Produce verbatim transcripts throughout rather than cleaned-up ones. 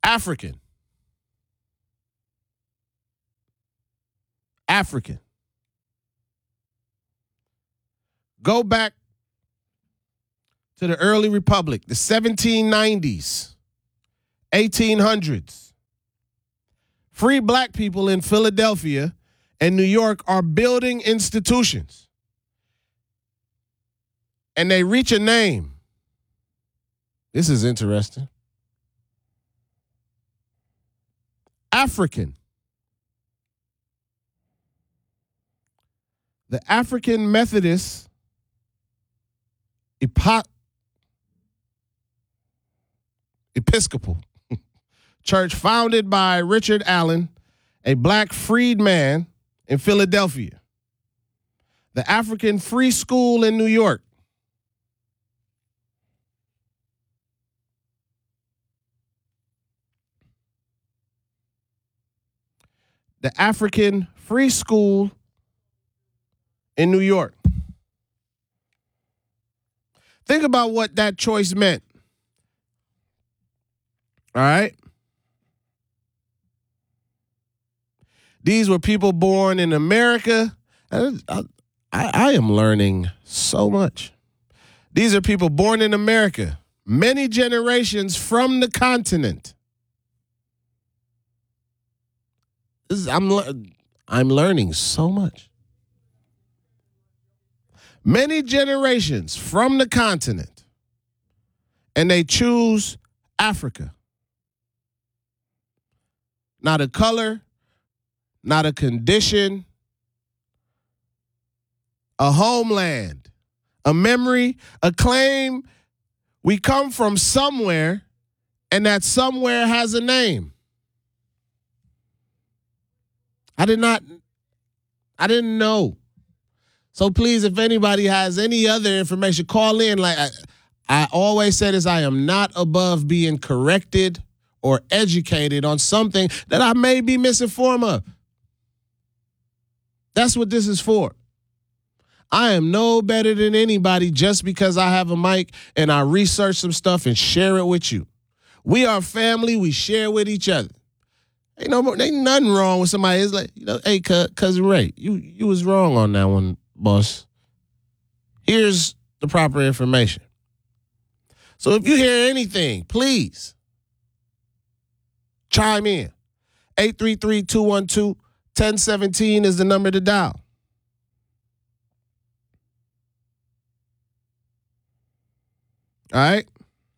African. African. Go back to the early republic, the seventeen nineties, eighteen hundreds. Free black people in Philadelphia and New York are building institutions. And they reach a name. This is interesting. African. The African Methodist Epo- Episcopal Church, founded by Richard Allen, a black freedman in Philadelphia. The African Free School in New York. The African Free School in New York. Think about what that choice meant. All right? These were people born in America. I, I, I am learning so much. These are people born in America, many generations from the continent. This is, I'm, I'm learning so much. Many generations from the continent, and they choose Africa. Not a color, not a condition, a homeland, a memory, a claim. We come from somewhere, and that somewhere has a name. I did not, I didn't know. So please, if anybody has any other information, call in. Like I, I always say this, I am not above being corrected or educated on something that I may be misinformed of. That's what this is for. I am no better than anybody just because I have a mic and I research some stuff and share it with you. We are family. We share with each other. Ain't no, ain't nothing wrong with somebody. It's like, you know, hey, cousin Ray, you you was wrong on that one, boss. Here's the proper information. So if you hear anything, please chime in. eight three three, two one two, one zero one seven is the number to dial. All right?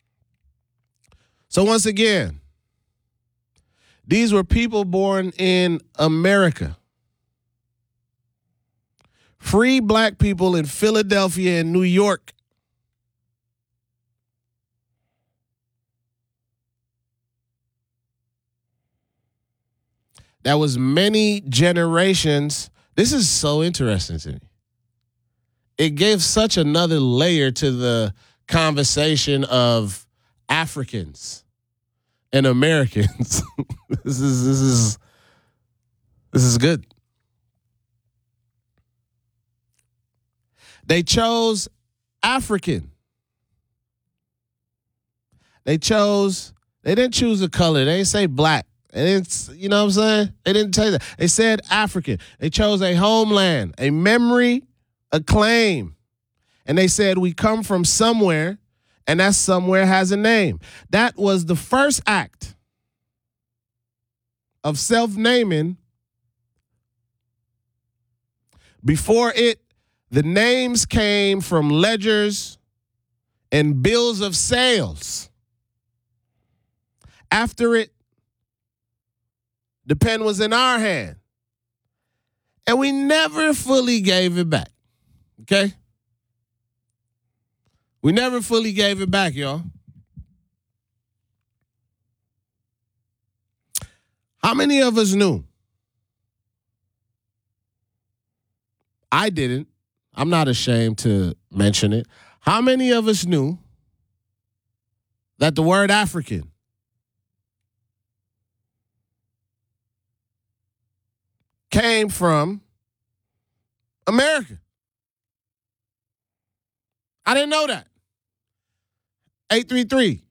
So once again, these were people born in America. Free black people in Philadelphia and New York. That was many generations. This is so interesting to me. It gave such another layer to the conversation of Africans and Americans. this is this is this is good. They chose African. They chose, they didn't choose a color. They didn't say black. They didn't, you know what I'm saying? They didn't tell you that. They said African. They chose a homeland, a memory, a claim. And they said, we come from somewhere, and that somewhere has a name. That was the first act of self-naming. Before it, the names came from ledgers and bills of sales. After it, the pen was in our hand. And we never fully gave it back. Okay? We never fully gave it back, y'all. How many of us knew? I didn't. I'm not ashamed to mention it. How many of us knew that the word African came from America? I didn't know that. eight three three,